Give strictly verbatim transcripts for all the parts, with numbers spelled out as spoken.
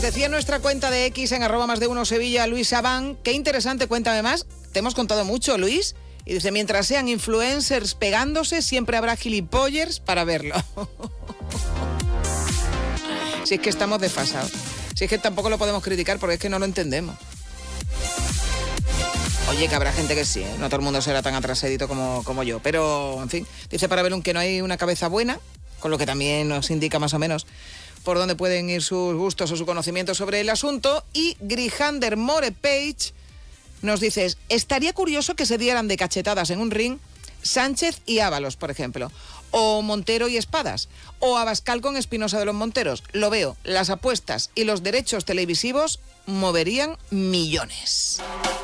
Decía en nuestra cuenta de X en arroba más de uno Sevilla, Luis Sabán, qué interesante, cuéntame más. Te hemos contado mucho, Luis. Y dice, mientras sean influencers pegándose, siempre habrá gilipollers para verlo. Si es que estamos desfasados. Si es que tampoco lo podemos criticar porque es que no lo entendemos. Oye, que habrá gente que sí, ¿eh? No todo el mundo será tan atrasadito como, como yo. Pero, en fin, dice para Belún que no hay una cabeza buena, con lo que también nos indica más o menos por dónde pueden ir sus gustos o su conocimiento sobre el asunto. Y Grijander More Page nos dice, estaría curioso que se dieran de cachetadas en un ring Sánchez y Ábalos, por ejemplo, o Montero y Espadas, o Abascal con Espinosa de los Monteros. Lo veo, las apuestas y los derechos televisivos moverían millones.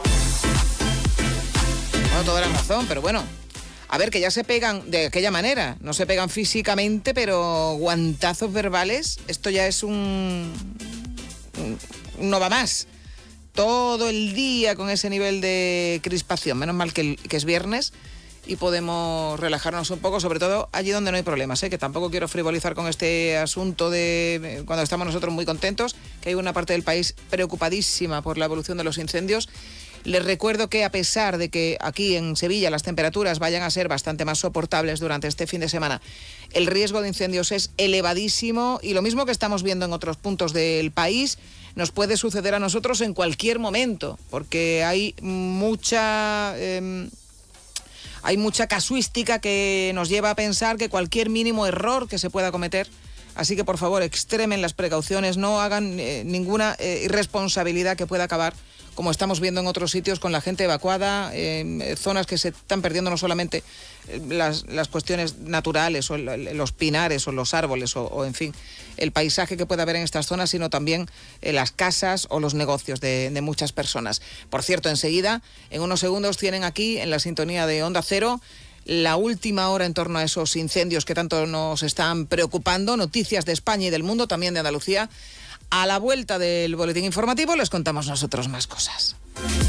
No, toda la razón, pero bueno, a ver, que ya se pegan de aquella manera, no se pegan físicamente, pero guantazos verbales, esto ya es un... no va más. Todo el día con ese nivel de crispación, menos mal que, que es viernes y podemos relajarnos un poco, sobre todo allí donde no hay problemas, ¿eh? Que tampoco quiero frivolizar con este asunto de cuando estamos nosotros muy contentos, que hay una parte del país preocupadísima por la evolución de los incendios. Les recuerdo que a pesar de que aquí en Sevilla las temperaturas vayan a ser bastante más soportables durante este fin de semana, el riesgo de incendios es elevadísimo y lo mismo que estamos viendo en otros puntos del país nos puede suceder a nosotros en cualquier momento, porque hay mucha... Eh, hay mucha casuística que nos lleva a pensar que cualquier mínimo error que se pueda cometer, así que por favor extremen las precauciones, no hagan eh, ninguna eh, irresponsabilidad que pueda acabar, como estamos viendo en otros sitios, con la gente evacuada, eh, zonas que se están perdiendo no solamente las, las cuestiones naturales, o los pinares, o los árboles, o, o en fin, el paisaje que pueda haber en estas zonas, sino también eh, las casas o los negocios de, de muchas personas. Por cierto, enseguida, en unos segundos, tienen aquí, en la sintonía de Onda Cero, la última hora en torno a esos incendios que tanto nos están preocupando, noticias de España y del mundo, también de Andalucía. A la vuelta del boletín informativo les contamos nosotros más cosas.